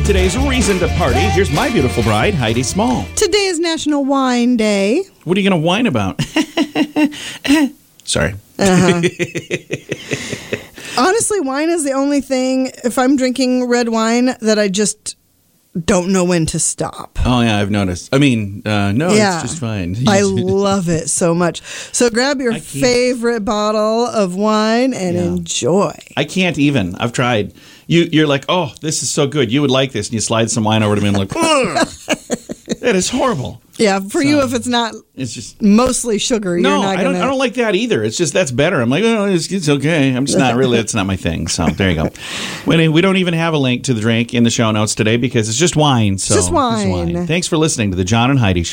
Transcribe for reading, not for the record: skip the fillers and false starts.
today's reason to party. Here's my beautiful bride, Heidi Small. Today is National Wine Day. What are you going to whine about? Sorry. Honestly, wine is the only thing, if I'm drinking red wine, that I just don't know when to stop. Oh, yeah, I've noticed. I mean, no, Yeah. it's just fine. I love it so much. So grab your favorite bottle of wine and enjoy. I can't even. I've tried. You're like, oh, this is so good. You would like this. And you slide some wine over to me and I'm like, ugh, that is horrible. Yeah, for you, if it's not mostly sugar, you're not going to... I don't like that either. It's just, that's better. I'm like, oh, it's okay. I'm just not really, it's not my thing. So there you go. We don't even have a link to the drink in the show notes today because it's just wine. So just wine. Thanks for listening to the John and Heidi Show.